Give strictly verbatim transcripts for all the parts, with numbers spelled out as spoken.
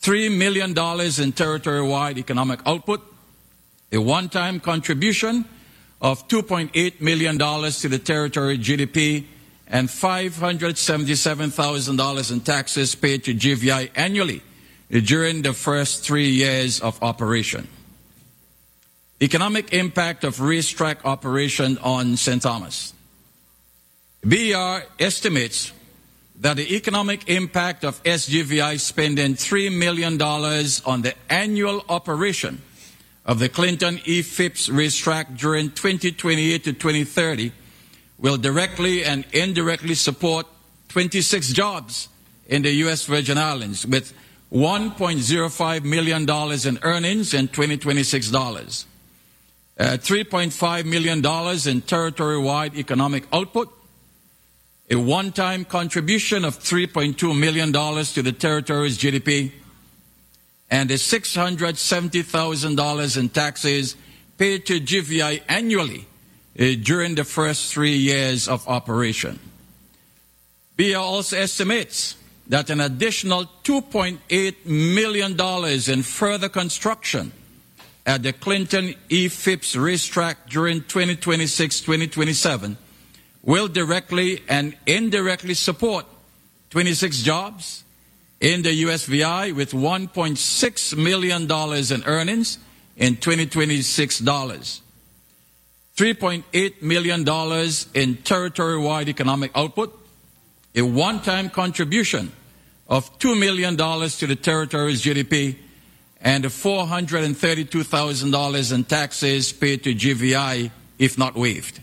three million dollars in territory-wide economic output, a one-time contribution of two point eight million dollars to the territory G D P, and five hundred seventy-seven thousand dollars in taxes paid to G V I annually during the first three years of operation. Economic impact of racetrack operation on Saint Thomas. B E R estimates that the economic impact of S G V I spending three million dollars on the annual operation of the Clinton E. Phipps racetrack during twenty twenty-eight to twenty thirty will directly and indirectly support twenty-six jobs in the U S Virgin Islands with one point zero five million dollars in earnings in twenty twenty-six dollars, uh, three point five million dollars in territory-wide economic output, a one-time contribution of three point two million dollars to the territory's G D P, and a six hundred seventy thousand dollars in taxes paid to G V I annually uh, during the first three years of operation. B I also estimates that an additional two point eight million dollars in further construction at the Clinton E. Phipps racetrack during twenty twenty-six to twenty twenty-seven will directly and indirectly support twenty-six jobs in the U S V I with one point six million dollars in earnings in twenty twenty-six dollars, three point eight million dollars in territory-wide economic output, a one-time contribution of two million dollars to the territory's G D P, and four hundred thirty-two thousand dollars in taxes paid to G V I if not waived.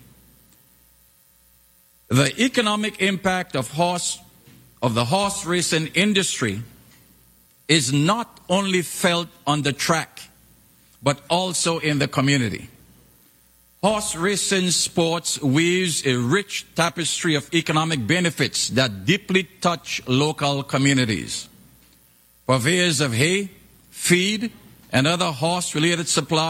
The economic impact of horse of the horse racing industry is not only felt on the track, but also in the community. Horse racing sports weaves a rich tapestry of economic benefits that deeply touch local communities. Purveyors of hay, feed, and other horse-related supplies